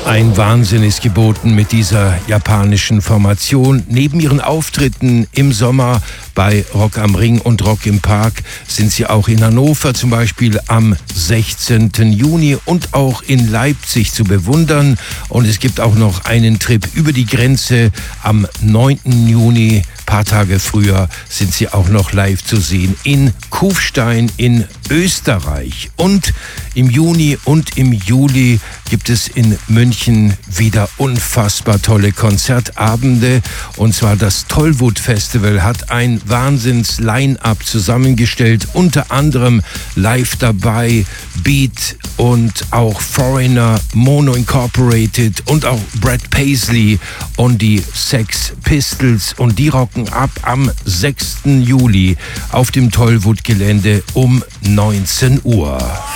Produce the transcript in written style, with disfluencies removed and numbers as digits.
Ein Wahnsinn ist geboten mit dieser japanischen Formation. Neben ihren Auftritten im Sommer bei Rock am Ring und Rock im Park sind sie auch in Hannover zum Beispiel am 16. Juni und auch in Leipzig zu bewundern. Und es gibt auch noch einen Trip über die Grenze am 9. Juni. Paar Tage früher sind sie auch noch live zu sehen in Kufstein in Österreich. Und im Juni und im Juli gibt es in München wieder unfassbar tolle Konzertabende. Und zwar das Tollwood Festival hat ein Wahnsinns-Line-Up zusammengestellt. Unter anderem live dabei Beat und auch Foreigner, Mono Incorporated und auch Brad Paisley und die Sex Pistols. Und die rocken ab am 6. Juli auf dem Tollwood-Gelände um 19 Uhr.